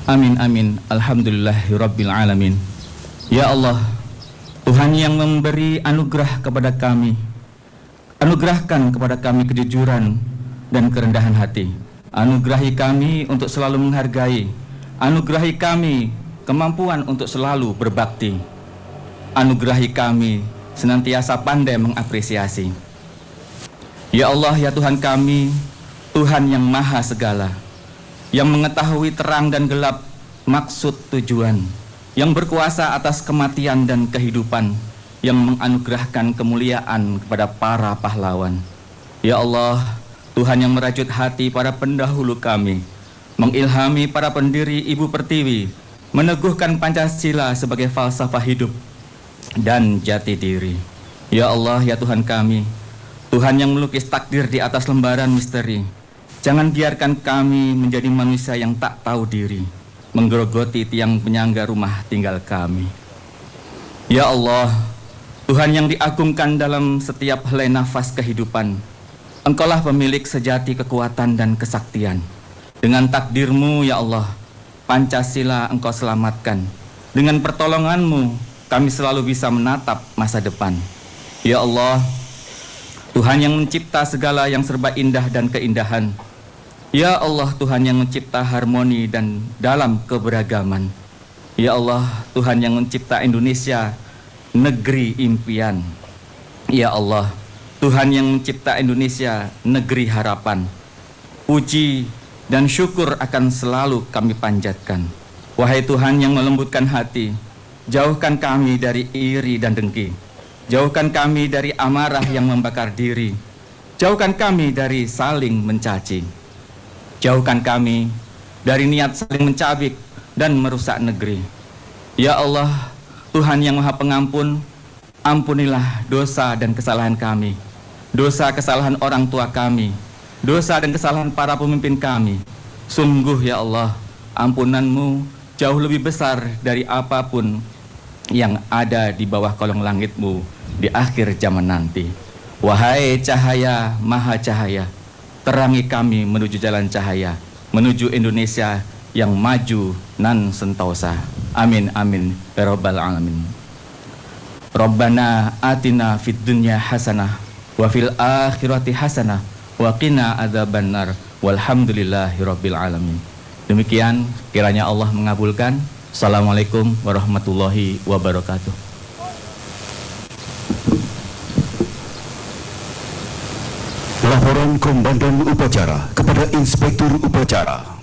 Amin amin. Alhamdulillahirabbil alamin. Ya Allah, Tuhan yang memberi anugerah kepada kami, anugerahkan kepada kami kejujuran dan kerendahan hati. Anugerahi kami untuk selalu menghargai. Anugerahi kami kemampuan untuk selalu berbakti. Anugerahi kami senantiasa pandai mengapresiasi. Ya Allah, ya Tuhan kami, Tuhan yang maha segala, yang mengetahui terang dan gelap, maksud tujuan, yang berkuasa atas kematian dan kehidupan, yang menganugerahkan kemuliaan kepada para pahlawan. Ya Allah, Tuhan yang merajut hati para pendahulu kami, mengilhami para pendiri Ibu Pertiwi, meneguhkan Pancasila sebagai falsafah hidup dan jati diri. Ya Allah, ya Tuhan kami, Tuhan yang melukis takdir di atas lembaran misteri, jangan biarkan kami menjadi manusia yang tak tahu diri, menggerogoti tiang penyangga rumah tinggal kami. Ya Allah, Tuhan yang diagungkan dalam setiap helai nafas kehidupan, Engkaulah pemilik sejati kekuatan dan kesaktian. Dengan takdir-Mu, ya Allah, Pancasila Engkau selamatkan. Dengan pertolongan-Mu, kami selalu bisa menatap masa depan. Ya Allah, Tuhan yang mencipta segala yang serba indah dan keindahan. Ya Allah, Tuhan yang mencipta harmoni dan dalam keberagaman. Ya Allah, Tuhan yang mencipta Indonesia, negeri impian. Ya Allah, Tuhan yang mencipta Indonesia, negeri harapan. Puji dan syukur akan selalu kami panjatkan. Wahai Tuhan yang melembutkan hati, jauhkan kami dari iri dan dengki. Jauhkan kami dari amarah yang membakar diri. Jauhkan kami dari saling mencaci. Jauhkan kami dari niat saling mencabik dan merusak negeri. Ya Allah, Tuhan yang Maha Pengampun, ampunilah dosa dan kesalahan kami, dosa kesalahan orang tua kami, dosa dan kesalahan para pemimpin kami. Sungguh ya Allah, ampunan-Mu jauh lebih besar dari apapun yang ada di bawah kolong langit-Mu di akhir zaman nanti. Wahai cahaya maha cahaya, terangi kami menuju jalan cahaya, menuju Indonesia yang maju nan sentosa. Amin amin ya rabbal alamin. Rabbana atina fid dunya hasanah wa fil akhirati hasanah wa qina adzabannar walhamdulillahi rabbil alamin. Demikian kiranya Allah mengabulkan. Assalamualaikum warahmatullahi wabarakatuh. Laporan Komandan Upacara kepada Inspektur Upacara.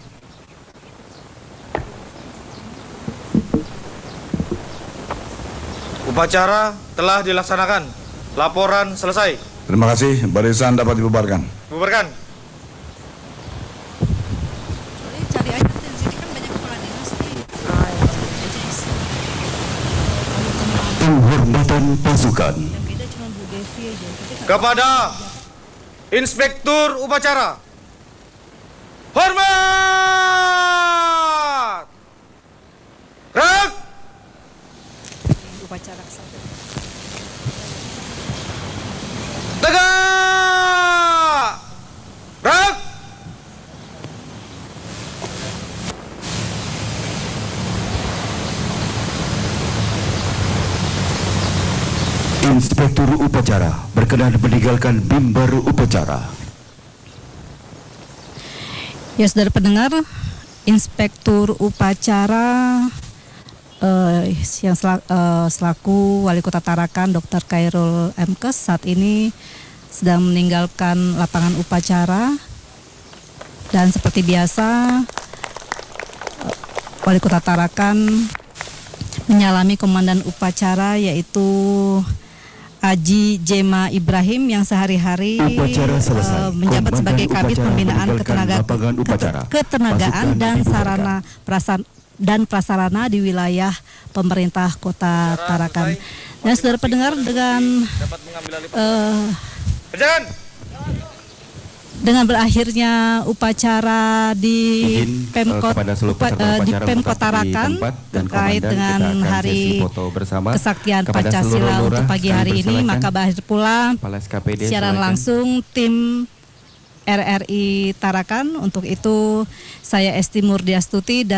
Upacara telah dilaksanakan. Laporan selesai. Terima kasih. Barisan dapat dibubarkan. Bubarkan. Cari aja di sini kan banyak kepala dinas nih. Penghormatan pasukan. Yang beda cuma Bu Devi aja. Kepada Inspektur Upacara, hormat. Gerak. Upacara satu. Tegak. Gerak. Inspektur Upacara berkenan meninggalkan mimbar upacara. Ya saudara pendengar, Inspektur Upacara yang selaku Wali Kota Tarakan Dr. Khairul Mkes saat ini sedang meninggalkan lapangan upacara, dan seperti biasa Wali Kota Tarakan menyalami komandan upacara yaitu Aji Jema Ibrahim yang sehari-hari menjabat sebagai Kabid Pembinaan Ketenagaan dan Prasarana di wilayah pemerintah Kota Tarakan. Dan saudara pendengar, dengan berakhirnya upacara di Pemkot Tarakan terkait dengan Hari Kesaktian Pancasila untuk pagi hari ini, maka berakhir pula siaran langsung tim RRI Tarakan. Untuk itu saya Esti Murdiastuti dan